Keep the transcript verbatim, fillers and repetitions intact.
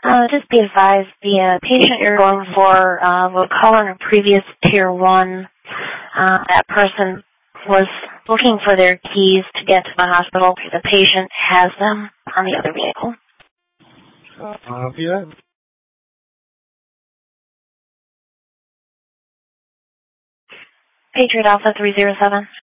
Uh, just be advised, the uh, patient you're going for uh, will call in a previous Tier one. Uh, that person was looking for their keys to get to the hospital. The patient has them on the other vehicle. Uh, yeah. Patriot Alpha three zero seven.